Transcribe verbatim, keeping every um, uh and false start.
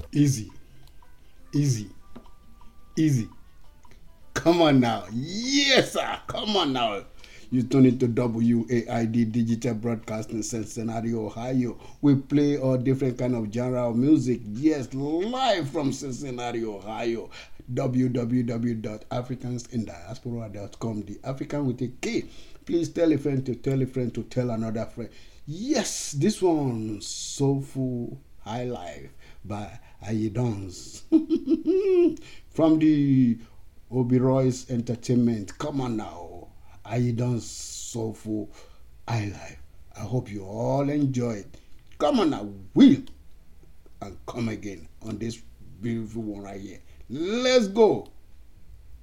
Easy, easy, easy. Come on now. Yes, sir. Come on now. You tune into W A I D Digital Broadcasting Cincinnati, Ohio. We play all different kind of genre of music. Yes, live from Cincinnati, Ohio. w w w dot africans in diaspora dot com. The African with a K. Please tell a friend to tell a friend to tell another friend. Yes, this one, Soulful High Life by Ayidons. From the Oberoy's Entertainment. Come on now. Ayidons Soulful High Life. I hope you all enjoy it. Come on now. Will and come again on this beautiful one right here. Let's go.